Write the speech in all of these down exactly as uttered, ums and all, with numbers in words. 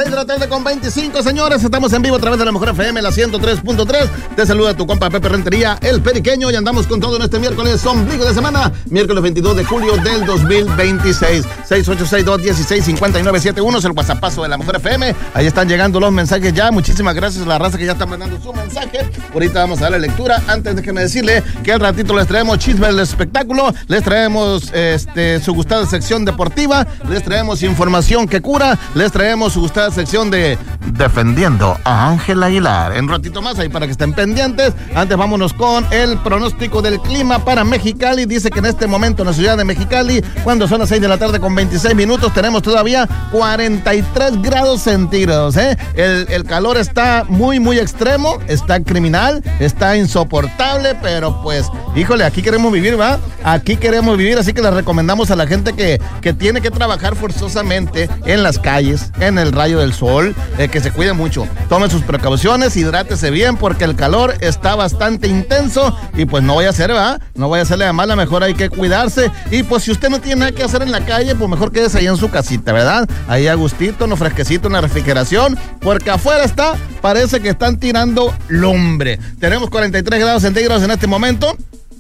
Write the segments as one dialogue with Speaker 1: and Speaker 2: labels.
Speaker 1: seis de la tarde con veinticinco, señores. Estamos en vivo a través de la Mejor F M, la ciento tres punto tres. Te saluda tu compa Pepe Rentería, el Periqueño, y andamos con todo en este miércoles, ombligo de semana, miércoles veintidós de julio del dos mil veintiséis. seis ocho seis, dos uno seis, cinco nueve siete uno es el WhatsAppazo de la Mejor F M. Ahí están llegando los mensajes ya. Muchísimas gracias a la raza que ya está mandando su mensaje. Ahorita vamos a darle lectura. Antes déjeme decirle que al ratito les traemos chisme del espectáculo, les traemos este, su gustada sección deportiva, les traemos información que cura, les traemos su gustada sección de Defendiendo a Ángel Aguilar. En un ratito más ahí para que estén pendientes. Antes vámonos con el pronóstico del clima para Mexicali. Dice que en este momento en la ciudad de Mexicali, cuando son las seis de la tarde con veintiséis minutos, tenemos todavía cuarenta y tres grados centígrados, ¿eh? El, el calor está muy, muy extremo, está criminal, está insoportable, pero pues, híjole, aquí queremos vivir, ¿va? Aquí queremos vivir, así que les recomendamos a la gente que, que tiene que trabajar forzosamente en las calles, en el rayo del sol, eh, que se cuide mucho. Tomen sus precauciones, hidrátese bien, porque el calor está bastante intenso y pues no vaya a ser, ¿va? No vaya a hacerle de mala, mejor hay que cuidarse. Y pues si usted no tiene nada que hacer en la calle, pues mejor quédese ahí en su casita, ¿verdad? Ahí a gustito, no fresquecito, una refrigeración, porque afuera está, parece que están tirando lumbre. Tenemos cuarenta y tres grados centígrados en este momento,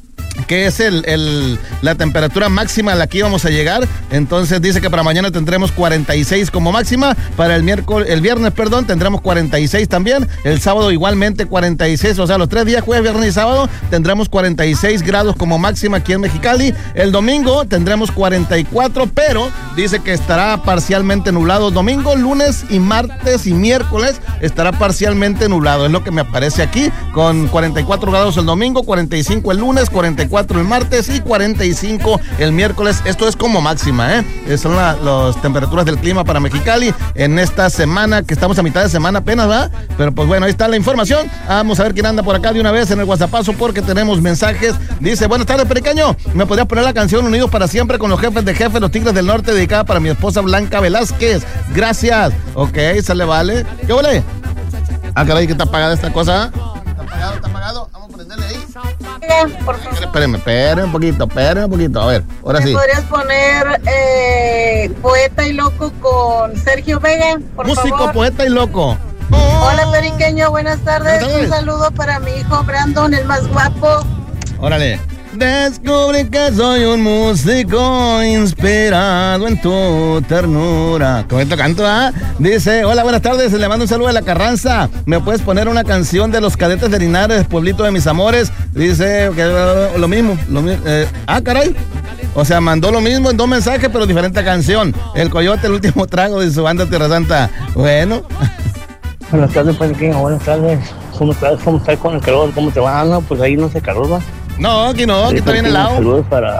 Speaker 1: que es el, el, la temperatura máxima a la que íbamos a llegar. Entonces dice que para mañana tendremos cuarenta y seis como máxima, para el miércoles, el viernes, perdón, tendremos cuarenta y seis también, el sábado igualmente cuarenta y seis, o sea, los tres días, jueves, viernes y sábado, tendremos cuarenta y seis grados como máxima aquí en Mexicali. El domingo tendremos cuarenta y cuatro, pero dice que estará parcialmente nublado. Domingo, lunes y martes y miércoles estará parcialmente nublado, es lo que me aparece aquí, con cuarenta y cuatro grados el domingo, cuarenta y cinco el lunes, cuarenta y cuatro el martes y cuarenta y cinco el miércoles. Esto es como máxima, ¿eh? Son la, las temperaturas del clima para Mexicali en esta semana, que estamos a mitad de semana apenas, ¿va? Pero pues bueno, ahí está la información. Vamos a ver quién anda por acá de una vez en el WhatsAppazo, porque tenemos mensajes. Dice, buenas tardes, Periqueño. ¿Me podrías poner la canción Unidos para Siempre con los jefes de jefes, los Tigres del Norte, dedicada para mi esposa Blanca Velázquez? Gracias. Ok, se le vale. ¿Qué vale? Ah, caray, que está apagada esta cosa. ¿Está apagado? ¿Está apagado? Vamos a prenderle ahí.
Speaker 2: Por favor.
Speaker 1: Espérenme, espérenme un poquito, espérenme un poquito. A ver, ahora sí.
Speaker 2: ¿Me podrías poner eh, Poeta y Loco con Sergio Vega, por
Speaker 1: Músico,
Speaker 2: favor?
Speaker 1: poeta y loco.
Speaker 2: Hola, Periqueño, buenas tardes.
Speaker 1: Buenas tardes.
Speaker 2: Un saludo para mi hijo Brandon, el más guapo.
Speaker 1: Órale. Descubrí que soy un músico inspirado en tu ternura. Con esto canto, ¿ah? Dice, hola, buenas tardes, le mando un saludo a la Carranza. ¿Me puedes poner una canción de los Cadetes de Linares, Pueblito de mis amores? Dice que uh, lo mismo. Lo mi eh, ah, caray. O sea, mandó lo mismo en dos mensajes, pero diferente canción. El Coyote, el último trago de su banda Tierra Santa. Bueno.
Speaker 3: Buenas tardes, Periqueño, buenas tardes. ¿Cómo estás? ¿Cómo estás con el calor? ¿Cómo te va? No, pues ahí no se calor, ¿va?
Speaker 1: No, aquí no, aquí está bien helado.
Speaker 3: Saludos para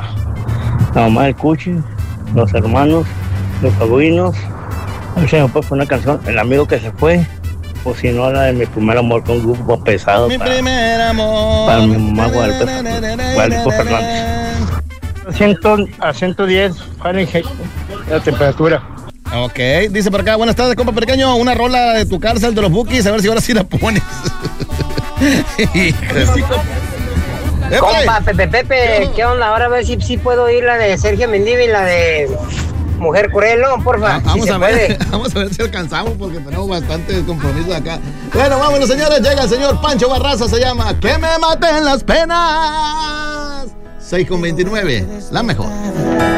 Speaker 3: la mamá del Cuchi, los hermanos, los sobrinos. A ver si me puedes poner una canción, El amigo que se fue, o si no, la de Mi primer amor, con un grupo pesado.
Speaker 1: Mi
Speaker 3: para,
Speaker 1: primer amor.
Speaker 3: Para mi mamá Guadalupe, Guadalupe Fernández. A ciento diez Fahrenheit, la temperatura.
Speaker 1: Ok, dice por acá, buenas tardes, compa Periqueño, una rola de tu cárcel de los Bukis, a ver si ahora sí la pones.
Speaker 4: Compa, Pepe, Pepe, ¿qué onda? Ahora a ver si, si puedo ir la de Sergio Mendive y la de Mujer Curelo, porfa.
Speaker 1: Ah, vamos
Speaker 4: si
Speaker 1: a
Speaker 4: se
Speaker 1: ver,
Speaker 4: puede.
Speaker 1: vamos a ver si alcanzamos, porque tenemos bastantes compromisos acá. Bueno, vámonos, señores, llega el señor Pancho Barraza, se llama Que me maten las penas. seis con veintinueve, la mejor.